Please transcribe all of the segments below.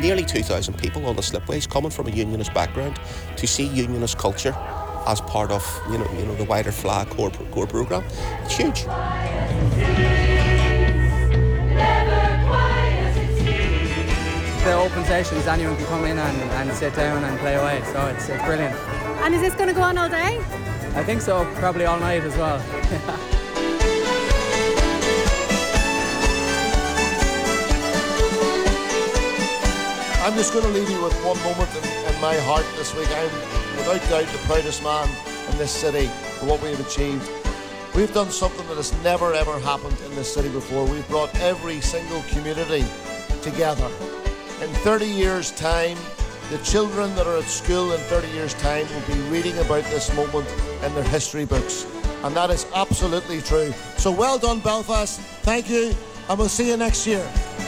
nearly 2,000 people on the slipways coming from a unionist background to see unionist culture as part of the wider flag core programme. It's huge. The open sessions, anyone can come in and sit down and play away, so it's brilliant. And is this going to go on all day? I think so, probably all night as well. I'm just going to leave you with one moment in my heart this week. I'm without doubt the proudest man in this city for what we have achieved. We've done something that has never ever happened in this city before. We've brought every single community together. In 30 years' time, the children that are at school in 30 years' time will be reading about this moment in their history books. And that is absolutely true. So well done, Belfast. Thank you, and we'll see you next year.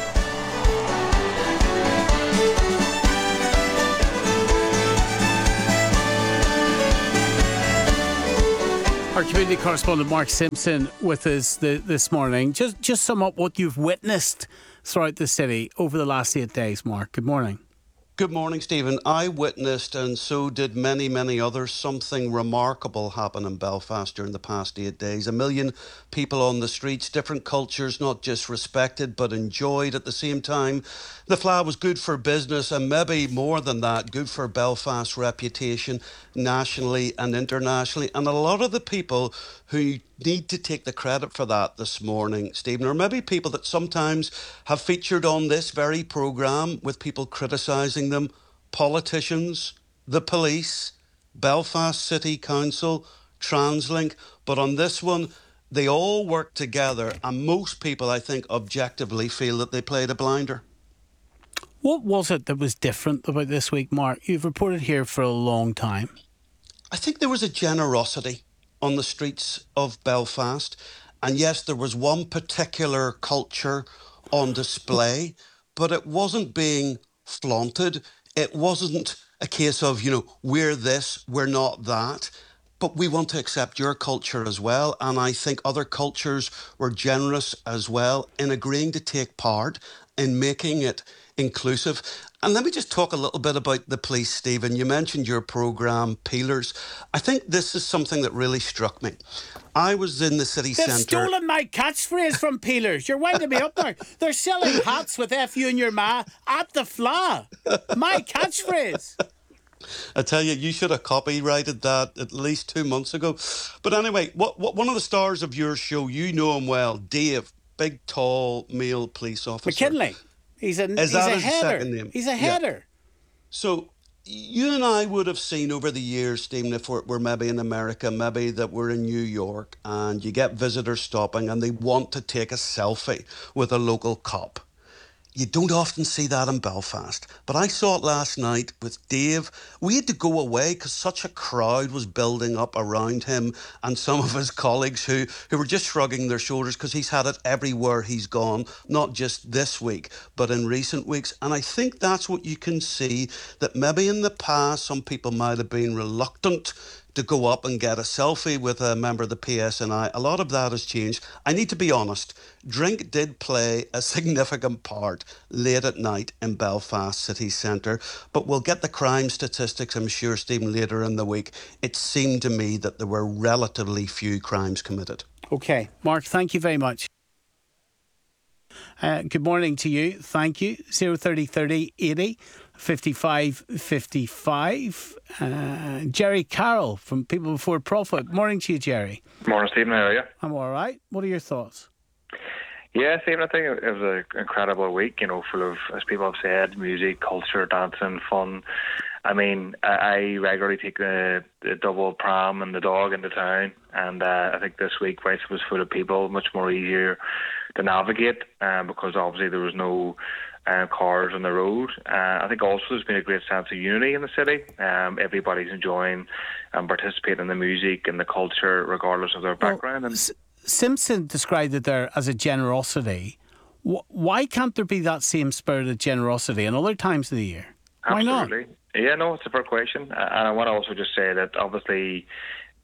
Our community correspondent Mark Simpson with us this morning. Just sum up what you've witnessed throughout the city over the last 8 days, Mark. Good morning. Good morning, Stephen. I witnessed, and so did many, many others, something remarkable happen in Belfast during the past 8 days. 1 million people on the streets, different cultures, not just respected, but enjoyed at the same time. The flag was good for business, and maybe more than that, good for Belfast's reputation nationally and internationally. And a lot of the people who need to take the credit for that this morning, Stephen, or maybe people that sometimes have featured on this very programme with people criticising them, politicians, the police, Belfast City Council, TransLink, but on this one, they all work together, and most people, I think, objectively feel that they played a blinder. What was it that was different about this week, Mark? You've reported here for a long time. I think there was a generosity on the streets of Belfast. And yes, there was one particular culture on display, but it wasn't being flaunted. It wasn't a case of, we're this, we're not that. But we want to accept your culture as well. And I think other cultures were generous as well in agreeing to take part in making it inclusive. And let me just talk a little bit about the police, Stephen. You mentioned your programme, Peelers. I think this is something that really struck me. I was in the city centre. They've stolen my catchphrase from Peelers. You're winding me up there. They're selling hats with F you and your ma at the Fla. My catchphrase. I tell you, you should have copyrighted that at least 2 months ago. But anyway, what one of the stars of your show, you know him well, Dave, big, tall, male police officer. McKinley. He's a header. Name? He's a header. Yeah. So you and I would have seen over the years, Stephen, if we're maybe in America, maybe that we're in New York, and you get visitors stopping and they want to take a selfie with a local cop. You don't often see that in Belfast. But I saw it last night with Dave. We had to go away because such a crowd was building up around him and some of his colleagues who were just shrugging their shoulders because he's had it everywhere he's gone, not just this week, but in recent weeks. And I think that's what you can see, that maybe in the past some people might have been reluctant to go up and get a selfie with a member of the PSNI. A lot of that has changed. I need to be honest, drink did play a significant part late at night in Belfast city centre, but we'll get the crime statistics, I'm sure, Stephen, later in the week. It seemed to me that there were relatively few crimes committed. OK, Mark, thank you very much. Good morning to you. Thank you. 03030 80 55 55. Jerry Carroll from People Before Profit. Morning to you, Jerry. Morning, Stephen. How are you? I'm all right. What are your thoughts? Yeah, Stephen, I think it was an incredible week, full of, as people have said, music, culture, dancing, fun. I mean, I regularly take the double pram and the dog into town, and I think this week, whilst it was full of people, much more easier to navigate because obviously there was no cars on the road. I think also there's been a great sense of unity in the city. Everybody's enjoying and participating in the music and the culture regardless of their background. And Simpson described it there as a generosity. Why can't there be that same spirit of generosity in other times of the year? Why absolutely. Not? Yeah, no, it's a fair question. And I want to also just say that obviously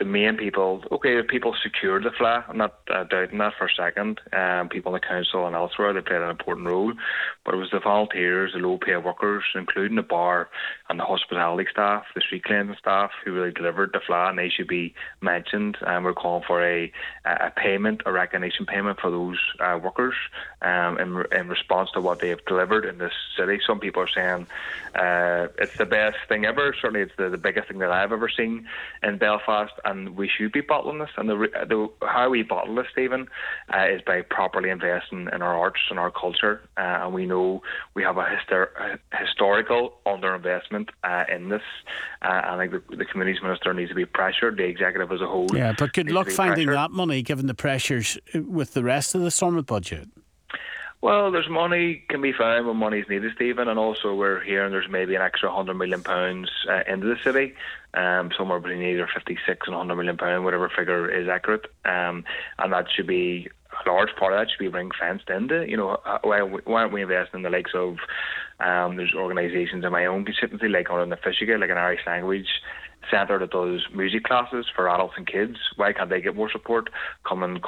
the main people, okay, people secured the Fleadh. I'm not doubting that for a second. People in the council and elsewhere, they played an important role. But it was the volunteers, the low-paid workers, including the bar and the hospitality staff, the street cleansing staff, who really delivered the Fleadh, and they should be mentioned. We're calling for a payment, a recognition payment for those workers in response to what they have delivered in this city. Some people are saying it's the best thing ever. Certainly it's the biggest thing that I've ever seen in Belfast, and we should be bottling this. And how we bottle this, Stephen, is by properly investing in our arts and our culture. And we know we have a historical underinvestment in this. I think the Communities Minister needs to be pressured, the executive as a whole. Yeah, but good luck finding pressured. that money given the pressures with the rest of the Stormont budget. Well, there's money can be found when money's needed, Stephen, and also we're hearing there's maybe an extra £100 million into the city, somewhere between either 56 and £100 million, whatever figure is accurate, and that should be a large part of that should be ring fenced into. You know, why aren't we investing in the likes of there's organisations in my own constituency like on the Fishigate, like an Irish language centre that does music classes for adults and kids. Why can't they get more support? Come and